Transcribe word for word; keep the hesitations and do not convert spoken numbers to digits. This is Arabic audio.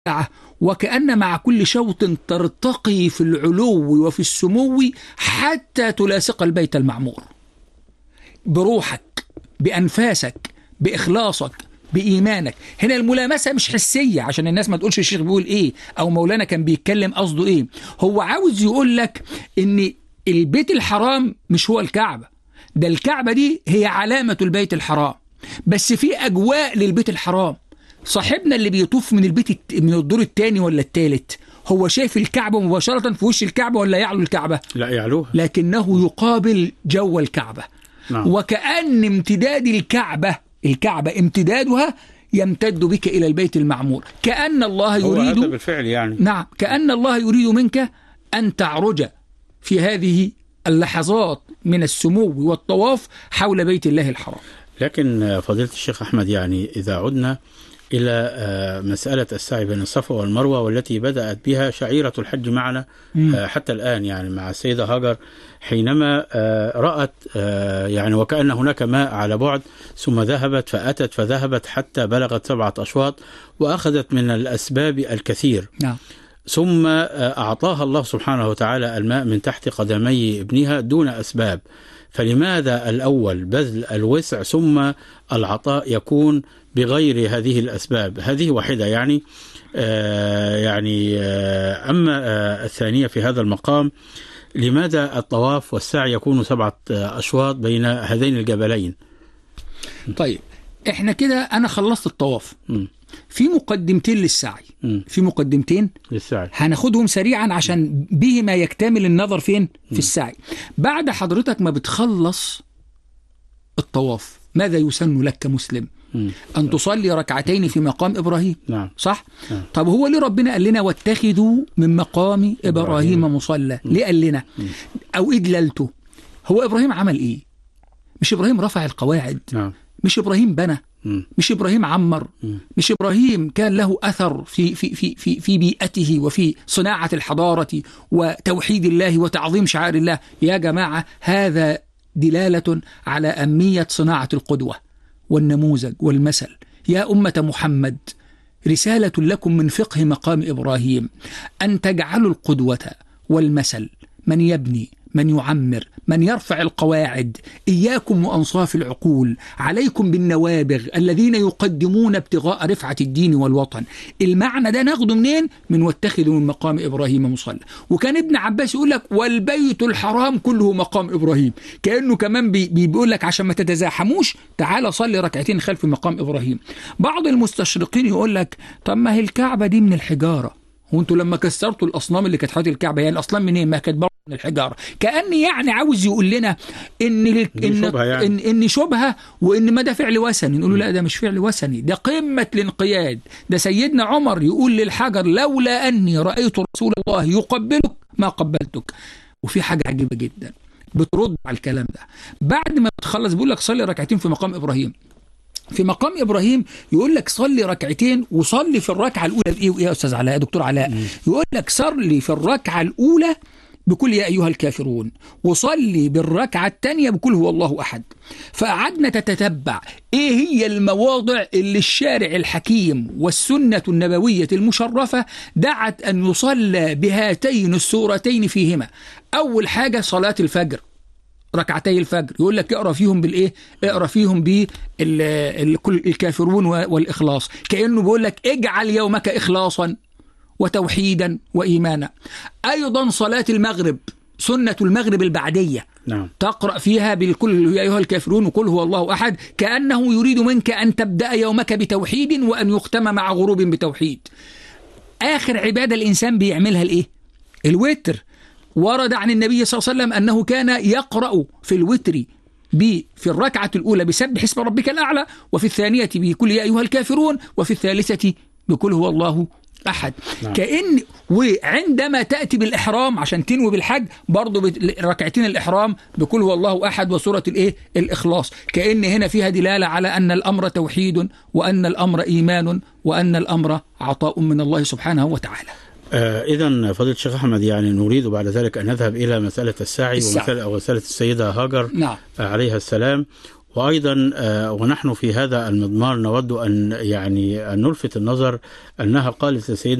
وكأن مع كل شوط ترتقي في العلو وفي السمو حتى تلاصق البيت المعمور بروحك، بأنفاسك، بإخلاصك، بإيمانك. هنا الملامسة مش حسية عشان الناس ما تقولش الشيخ بيقول إيه أو مولانا كان بيتكلم قصده إيه. هو عاوز يقول لك إن البيت الحرام مش هو الكعبة، ده الكعبة دي هي علامة البيت الحرام، بس في أجواء للبيت الحرام. صاحبنا اللي بيطوف من البيت من الدور الثاني ولا الثالث هو شايف الكعبة مباشرة في وش الكعبة ولا يعلو الكعبة؟ لا يعلوها، لكنه يقابل جو الكعبة. نعم. وكأن امتداد الكعبة الكعبة امتدادها يمتد بك إلى البيت المعمور، كأن الله يريد هو بالفعل يعني نعم كأن الله يريد منك أن تعرج في هذه اللحظات من السمو والطواف حول بيت الله الحرام. لكن فضيلة الشيخ أحمد، يعني إذا عدنا إلى مسألة السعي بين الصفا والمروة والتي بدأت بها شعيرة الحج معنا حتى الآن، يعني مع السيدة هاجر حينما رأت يعني وكأن هناك ماء على بعد، ثم ذهبت فأتت فذهبت حتى بلغت سبعة أشواط وأخذت من الأسباب الكثير. نعم. ثم أعطاها الله سبحانه وتعالى الماء من تحت قدمي ابنها دون أسباب، فلماذا الأول بذل الوسع ثم العطاء يكون بغير هذه الأسباب؟ هذه واحدة يعني آه يعني آه أما آه الثانية في هذا المقام، لماذا الطواف والسعي يكون سبعة أشواط بين هذين الجبلين؟ طيب احنا كده أنا خلصت الطواف، م. في مقدمتين للسعي، م. في مقدمتين للسعي هناخدهم سريعا عشان بهما يكتمل النظر فين؟ في م. السعي. بعد حضرتك ما بتخلص الطواف ماذا يسن لك كمسلم؟ م. أن تصلي ركعتين في مقام إبراهيم. نعم. صح؟ نعم. طب هو ليه ربنا قال لنا واتخذوا من مقام إبراهيم, إبراهيم. مصلى؟ ليه قال لنا؟ م. أو إدللته؟ هو إبراهيم عمل إيه؟ مش إبراهيم رفع القواعد؟ نعم. مش إبراهيم بنى؟ م. مش إبراهيم عمر؟ م. مش إبراهيم كان له أثر في في في في في بيئته وفي صناعة الحضارة وتوحيد الله وتعظيم شعائر الله؟ يا جماعة هذا دلالة على أهمية صناعة القدوة والنموذج والمثل. يا أمة محمد، رسالة لكم من فقه مقام إبراهيم أن تجعلوا القدوة والمثل من يبني، من يعمر، من يرفع القواعد. إياكم وأنصاف العقول، عليكم بالنوابغ الذين يقدمون ابتغاء رفعة الدين والوطن. المعنى ده ناخده منين؟ من واتخذوا من مقام إبراهيم مصلى. وكان ابن عباس يقول لك والبيت الحرام كله مقام إبراهيم، كأنه كمان بي بيقول لك عشان ما تتزاحموش تعال صلي ركعتين خلف مقام إبراهيم. بعض المستشرقين يقول لك طب ما هي الكعبة دي من الحجارة، وانتوا لما كسرتوا الأصنام اللي كانت حوالين الكعبة يعني الأصنام منين؟ ما كانت برضه من الحجارة. كأن يعني عاوز يقول لنا إن إن شبهة يعني. إن, إن شبهة وإن ما ده فعل وثني. نقول له لا ده مش فعل وثني، ده قمة الانقياد. ده سيدنا عمر يقول للحجر لولا أني رأيت رسول الله يقبلك ما قبلتك. وفي حاجة عجيبة جدا بترد على الكلام ده. بعد ما تخلص بيقول لك صلي ركعتين في مقام إبراهيم. في مقام إبراهيم يقول لك صلي ركعتين، وصلي في الركعة الأولى بإيه وإيه يا أستاذ علاء يا دكتور علاء؟ يقول لك صلي في الركعة الأولى بكل يا أيها الكافرون، وصلي بالركعة الثانية بكل هو الله أحد. فقعدنا تتتبع إيه هي المواضع اللي الشارع الحكيم والسنة النبوية المشرفة دعت أن يصلى بهاتين السورتين فيهما. أول حاجة صلاة الفجر، ركعتي الفجر، يقول لك اقرا فيهم بالايه؟ اقرا فيهم بالكافرون والاخلاص، كانه بيقول لك اجعل يومك اخلاصا وتوحيدا وايمانا. ايضا صلاه المغرب، سنه المغرب البعديه، نعم. تقرا فيها بالكل يا ايها الكافرون وقل هو الله احد، كانه يريد منك ان تبدا يومك بتوحيد وان يختم مع غروب بتوحيد. اخر عباده الانسان بيعملها الايه؟ الوتر. ورد عن النبي صلى الله عليه وسلم أنه كان يقرأ في الوتر في الركعة الأولى بسبح اسم ربك الأعلى، وفي الثانية بكل يا أيها الكافرون، وفي الثالثة بكل هو الله أحد. نعم. كأن وعندما تأتي بالإحرام عشان تنوي بالحج برضو ركعتين الإحرام بكل هو الله أحد وسورة الإيه؟ الإخلاص. كأن هنا فيها دلالة على أن الأمر توحيد، وأن الأمر إيمان، وأن الأمر عطاء من الله سبحانه وتعالى. آه إذن فضيلة الشيخ أحمد، يعني نريد بعد ذلك أن نذهب إلى مسألة السعي, السعي. ومسألة, ومسألة السيدة هاجر. نعم. آه عليها السلام. وأيضا ونحن في هذا المضمار نود أن يعني أن نلفت النظر أنها قالت لسيدنا